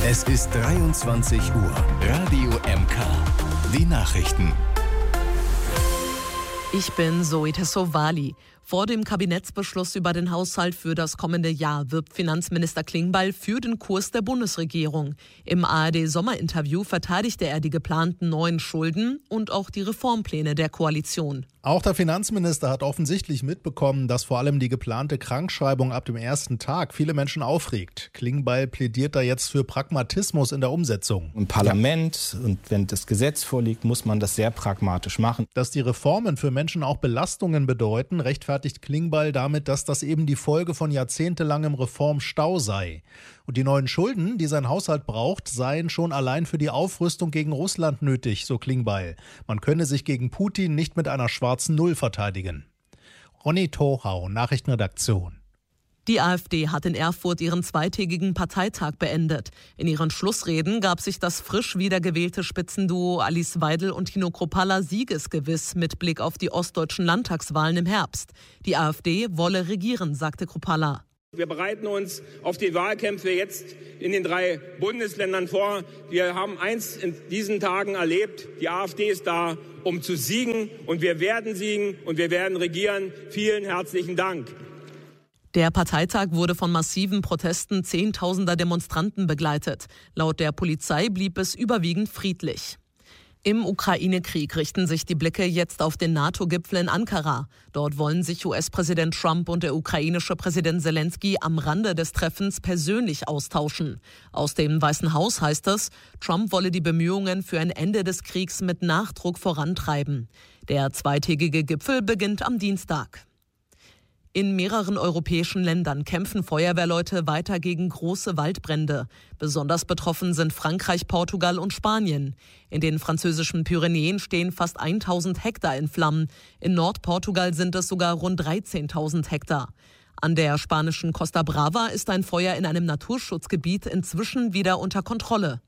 Es ist 23 Uhr. Radio MK. Die Nachrichten. Ich bin Zoe Tassovali. Vor dem Kabinettsbeschluss über den Haushalt für das kommende Jahr wirbt Finanzminister Klingbeil für den Kurs der Bundesregierung. Im ARD-Sommerinterview verteidigte er die geplanten neuen Schulden und auch die Reformpläne der Koalition. Auch der Finanzminister hat offensichtlich mitbekommen, dass vor allem die geplante Krankschreibung ab dem ersten Tag viele Menschen aufregt. Klingbeil plädiert da jetzt für Pragmatismus in der Umsetzung. Im Parlament und wenn das Gesetz vorliegt, muss man das sehr pragmatisch machen. Dass die Reformen für Menschen auch Belastungen bedeuten, rechtfertigt Klingbeil damit, dass das eben die Folge von jahrzehntelangem Reformstau sei. Und die neuen Schulden, die sein Haushalt braucht, seien schon allein für die Aufrüstung gegen Russland nötig, so Klingbeil. Man könne sich gegen Putin nicht mit einer schwarzen Null verteidigen. Ronny Thorau, Nachrichtenredaktion. Die AfD hat in Erfurt ihren zweitägigen Parteitag beendet. In ihren Schlussreden gab sich das frisch wiedergewählte Spitzenduo Alice Weidel und Tino Kruppalla siegesgewiss mit Blick auf die ostdeutschen Landtagswahlen im Herbst. Die AfD wolle regieren, sagte Kruppalla. Wir bereiten uns auf die Wahlkämpfe jetzt in den 3 Bundesländern vor. Wir haben eins in diesen Tagen erlebt. Die AfD ist da, um zu siegen. Und wir werden siegen und wir werden regieren. Vielen herzlichen Dank. Der Parteitag wurde von massiven Protesten Zehntausender Demonstranten begleitet. Laut der Polizei blieb es überwiegend friedlich. Im Ukraine-Krieg richten sich die Blicke jetzt auf den NATO-Gipfel in Ankara. Dort wollen sich US-Präsident Trump und der ukrainische Präsident Zelensky am Rande des Treffens persönlich austauschen. Aus dem Weißen Haus heißt es, Trump wolle die Bemühungen für ein Ende des Kriegs mit Nachdruck vorantreiben. Der zweitägige Gipfel beginnt am Dienstag. In mehreren europäischen Ländern kämpfen Feuerwehrleute weiter gegen große Waldbrände. Besonders betroffen sind Frankreich, Portugal und Spanien. In den französischen Pyrenäen stehen fast 1000 Hektar in Flammen. In Nordportugal sind es sogar rund 13.000 Hektar. An der spanischen Costa Brava ist ein Feuer in einem Naturschutzgebiet inzwischen wieder unter Kontrolle.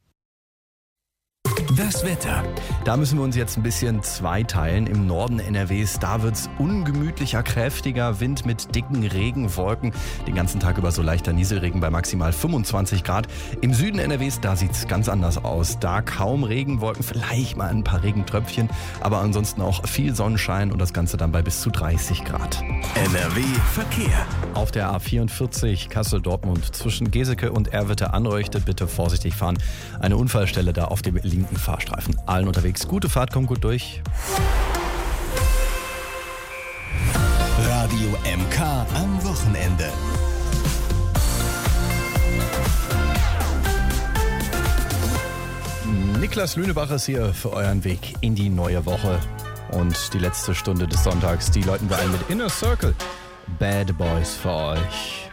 Das Wetter. Da müssen wir uns jetzt ein bisschen zweiteilen. Im Norden NRWs, da wird es ungemütlicher, kräftiger Wind mit dicken Regenwolken. Den ganzen Tag über so leichter Nieselregen bei maximal 25 Grad. Im Süden NRWs, da sieht es ganz anders aus. Da kaum Regenwolken, vielleicht mal ein paar Regentröpfchen. Aber ansonsten auch viel Sonnenschein und das Ganze dann bei bis zu 30 Grad. NRW Verkehr. Auf der A44 Kassel-Dortmund zwischen Geseke und Erwitte-Anreuchte bitte vorsichtig fahren. Eine Unfallstelle da auf dem linken Fahrstreifen. Allen unterwegs gute Fahrt, kommt gut durch. Radio MK am Wochenende. Niklas Lünebach ist hier für euren Weg in die neue Woche. Und die letzte Stunde des Sonntags, die läuten wir ein mit Inner Circle. Bad Boys für euch.